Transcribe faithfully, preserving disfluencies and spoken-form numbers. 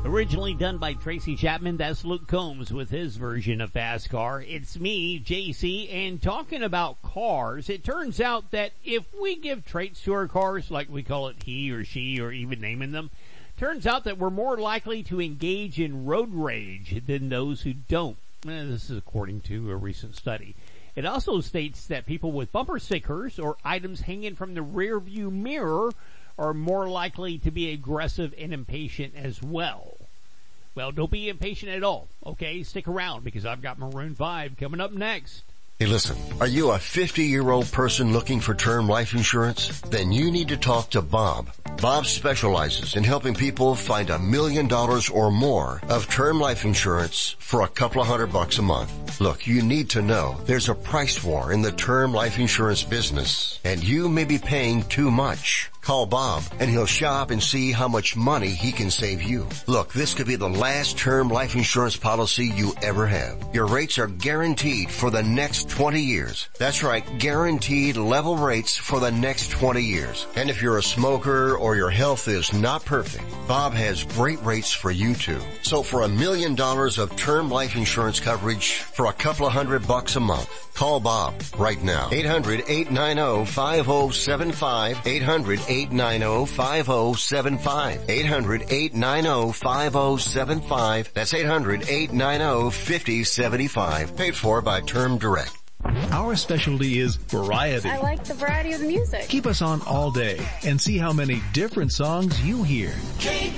Originally done by Tracy Chapman, that's Luke Combs with his version of Fast Car. It's me, J C, and talking about cars, it turns out that if we give traits to our cars, like we call it he or she or even naming them, turns out that we're more likely to engage in road rage than those who don't. This is according to a recent study. It also states that people with bumper stickers or items hanging from the rear view mirror are more likely to be aggressive and impatient as well. Well, don't be impatient at all, okay? Stick around because I've got Maroon five coming up next. Hey, listen, are you a fifty-year-old person looking for term life insurance? Then you need to talk to Bob. Bob specializes in helping people find a million dollars or more of term life insurance for a couple of hundred bucks a month. Look, you need to know there's a price war in the term life insurance business, and you may be paying too much. Call Bob, and he'll shop and see how much money he can save you. Look, this could be the last term life insurance policy you ever have. Your rates are guaranteed for the next twenty years. That's right, guaranteed level rates for the next twenty years. And if you're a smoker or your health is not perfect, Bob has great rates for you too. So for a million dollars of term life insurance coverage for a couple of hundred bucks a month, call Bob right now. eight hundred, eight nine zero, five zero seven five. eight hundred, eight nine zero, five zero seven five. eight hundred, eight nine zero, five zero seven five. That's eight hundred, eight nine zero, five zero seven five. Paid for by Term Direct. Our specialty is variety. I like the variety of the music. Keep us on all day and see how many different songs you hear.